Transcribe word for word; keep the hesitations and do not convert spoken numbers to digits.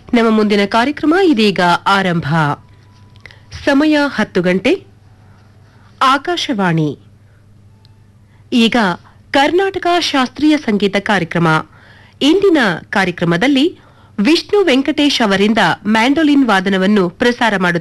ನಮ್ಮ ಮುಂದಿನ ಕಾರ್ಯಕ್ರಮ ಇದೀಗ ಆರಂಭ. ಸಮಯ ಹತ್ತು ಗಂಟೆ. ಆಕಾಶವಾಣಿ. ಈಗ ಕರ್ನಾಟಕ ಶಾಸ್ತ್ರೀಯ ಸಂಗೀತ ಕಾರ್ಯಕ್ರಮ. ಇಂದಿನ ಕಾರ್ಯಕ್ರಮದಲ್ಲಿ ವಿಷ್ಣು ವೆಂಕಟೇಶ್ ಅವರಿಂದ ಮ್ಯಾಂಡೋಲಿನ್ ವಾದನವನ್ನು ಪ್ರಸಾರ ಮಾಡುತ್ತಾರೆ.